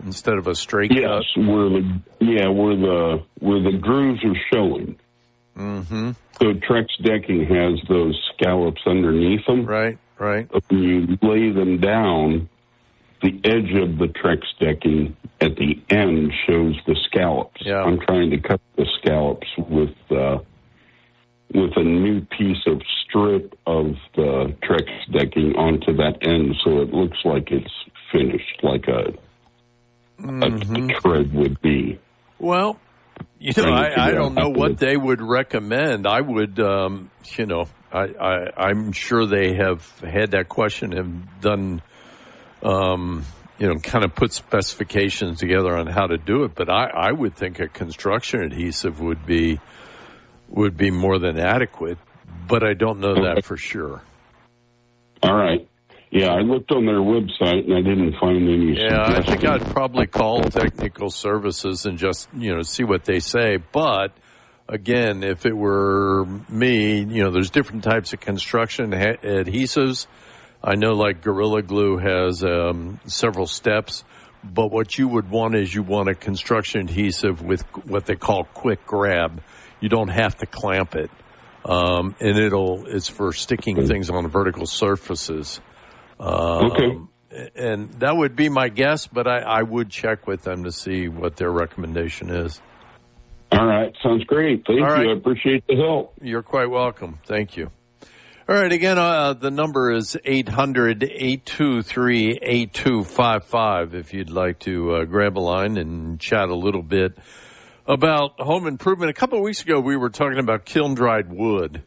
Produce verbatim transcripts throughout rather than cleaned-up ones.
instead of a straight yes, cut? Yes, where the yeah where the where the grooves are showing. Mm-hmm. So Trex decking has those scallops underneath them. Right, right. When you lay them down, the edge of the Trex decking at the end shows the scallops. Yeah. I'm trying to cut the scallops with uh, with a new piece of strip of the Trex decking onto that end, so it looks like it's finished, like a, mm-hmm. a, a tread would be. Well, you know, I, I don't know what they would recommend. I would, um, you know, I, I, I'm sure they have had that question and done, um, you know, kind of put specifications together on how to do it. But I, I would think a construction adhesive would be would be more than adequate. But I don't know that for sure. All right. Yeah, I looked on their website and I didn't find any. Yeah, I think I'd probably call technical services and just, you know, see what they say. But again, if it were me, you know, there's different types of construction ha- adhesives. I know like Gorilla Glue has um, several steps, but what you would want is you want a construction adhesive with what they call quick grab. You don't have to clamp it. Um, and it'll, it's for sticking things on vertical surfaces. Um, okay. And that would be my guess, but I, I would check with them to see what their recommendation is. All right. Sounds great. Thank All you. right. I appreciate the help. You're quite welcome. Thank you. All right. Again, uh, the number is eight hundred, eight two three, eight two five five if you'd like to uh, grab a line and chat a little bit about home improvement. A couple of weeks ago, we were talking about kiln-dried wood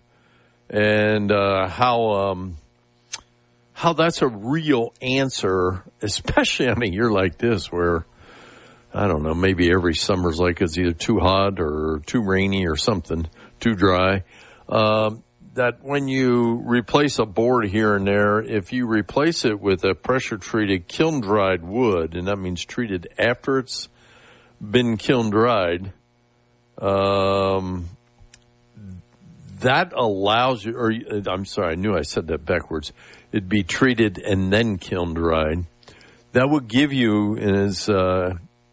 and uh, how um, how that's a real answer, especially on a year like this where, I don't know, maybe every summer's like it's either too hot or too rainy or something, too dry. Um, that when you replace a board here and there, if you replace it with a pressure-treated kiln-dried wood, and that means treated after it's been kiln-dried, um, that allows you, or I'm sorry, I knew I said that backwards. It'd be treated and then kiln-dried. That would give you, is, uh,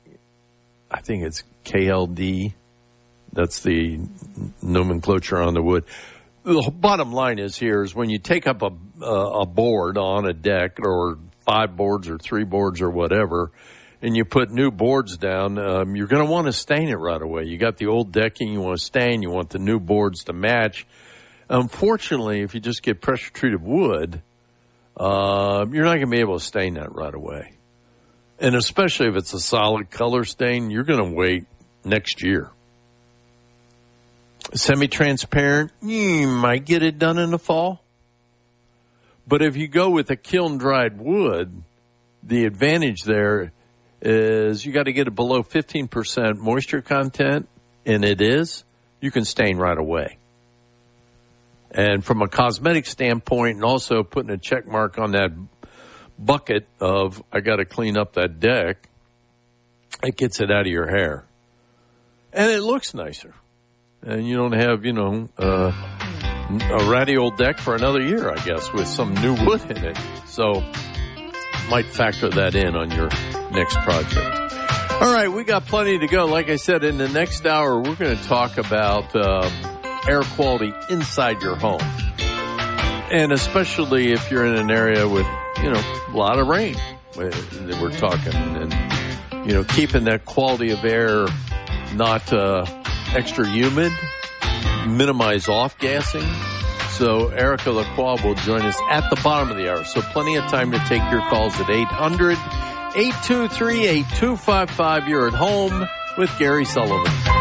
I think it's K L D. That's the nomenclature on the wood. The bottom line is here is when you take up a, a board on a deck or five boards or three boards or whatever, and you put new boards down, um, you're going to want to stain it right away. You got the old decking you want to stain. You want the new boards to match. Unfortunately, if you just get pressure-treated wood, uh, you're not going to be able to stain that right away. And especially if it's a solid color stain, you're going to wait next year. Semi-transparent, you might get it done in the fall. But if you go with a kiln-dried wood, the advantage there is you got to get it below fifteen percent moisture content, and it is, you can stain right away. And from a cosmetic standpoint, and also putting a check mark on that bucket of, I got to clean up that deck, it gets it out of your hair. And it looks nicer. And you don't have, you know, uh, a ratty old deck for another year, I guess, with some new wood in it. So might factor that in on your next project. All right, we got plenty to go. Like I said, in the next hour, we're going to talk about um, air quality inside your home. And especially if you're in an area with, you know, a lot of rain that we're talking. And, you know, keeping that quality of air not uh, extra humid, minimize off-gassing. So Erica Lacroix will join us at the bottom of the hour. So plenty of time to take your calls at eight hundred, eight two three, eight two five five. You're at home with Gary Sullivan.